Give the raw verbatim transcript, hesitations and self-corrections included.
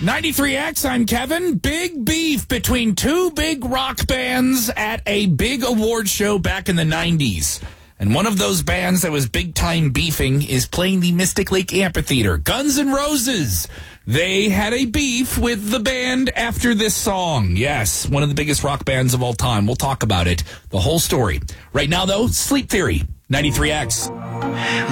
ninety-three X, I'm Kevin. Big beef between two big rock bands at a big award show back in the nineties. And one of those bands that was big-time beefing is playing the Mystic Lake Amphitheater. Guns N' Roses. They had a beef with the band after this song. Yes, one of the biggest rock bands of all time. We'll talk about it, the whole story. Right now, though, Sleep Theory, ninety-three X.